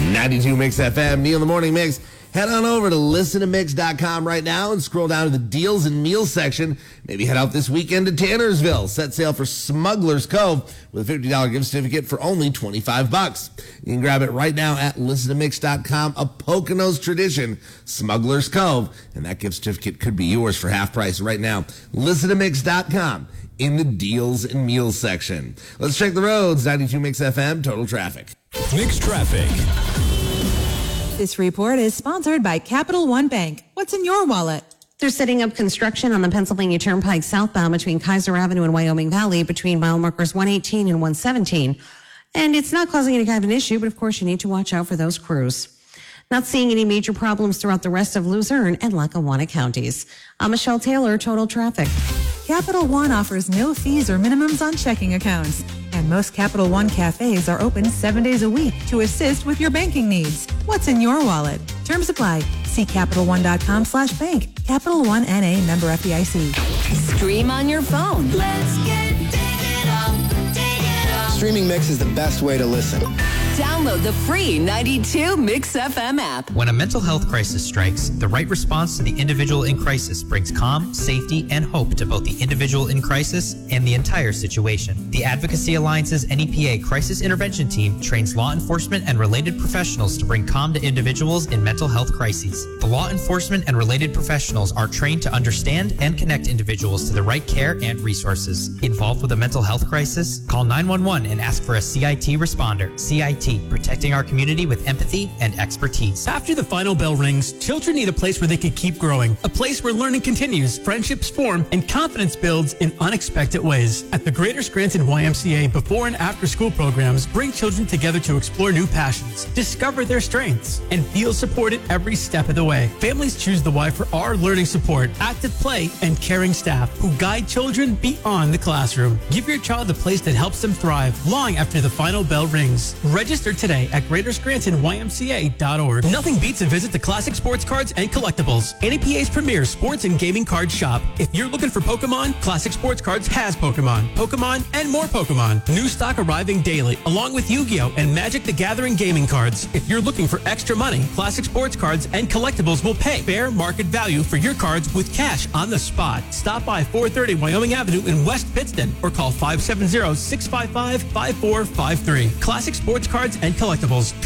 92 Mix FM, Neil in the Morning Mix. Head on over to listentomix.com right now and scroll down to the deals and meals section. Maybe head out this weekend to Tannersville. Set sail for Smuggler's Cove with a $50 gift certificate for only $25. You can grab it right now at listentomix.com. A Poconos tradition, Smuggler's Cove. And that gift certificate could be yours for half price right now. Listentomix.com in the deals and meals section. Let's check the roads. 92 Mix FM, total traffic. Mixed traffic. This report is sponsored by Capital One Bank. What's in your wallet? They're setting up construction on the Pennsylvania Turnpike southbound between Kaiser Avenue and Wyoming Valley between mile markers 118 and 117. And it's not causing any kind of an issue, but of course you need to watch out for those crews. Not seeing any major problems throughout the rest of Luzerne and Lackawanna counties. I'm Michelle Taylor, Total Traffic. Capital One offers no fees or minimums on checking accounts. And most Capital One cafes are open 7 days a week to assist with your banking needs. What's in your wallet? Terms apply. See CapitalOne.com/bank. Capital One N.A. member FDIC. Stream on your phone. Let's get digital. Streaming Mix is the best way to listen. Download the free 92 Mix FM app. When a mental health crisis strikes, the right response to the individual in crisis brings calm, safety, and hope to both the individual in crisis and the entire situation. The Advocacy Alliance's NEPA Crisis Intervention Team trains law enforcement and related professionals to bring calm to individuals in mental health crises. The law enforcement and related professionals are trained to understand and connect individuals to the right care and resources. Involved with a mental health crisis? Call 911 and ask for a CIT responder. CIT, protecting our community with empathy and expertise. After the final bell rings, children need a place where they can keep growing. A place where learning continues, friendships form, and confidence builds in unexpected ways. At the Greater Scranton YMCA, before and after school programs bring children together to explore new passions, discover their strengths, and feel supported every step of the way. Families choose the Y for our learning support, active play, and caring staff who guide children beyond the classroom. Give your child a place that helps them thrive long after the final bell rings. Register today at GreaterScrantonYMCA.org. Nothing beats a visit to Classic Sports Cards and Collectibles, NEPA's premier sports and gaming card shop. If you're looking for Pokemon, Classic Sports Cards has Pokemon, and more Pokemon. New stock arriving daily, along with Yu-Gi-Oh! And Magic the Gathering gaming cards. If you're looking for extra money, Classic Sports Cards and Collectibles will pay fair market value for your cards with cash on the spot. Stop by 430 Wyoming Avenue in West Pittston or call 570-655-5453. Classic Sports Cards and Collectibles.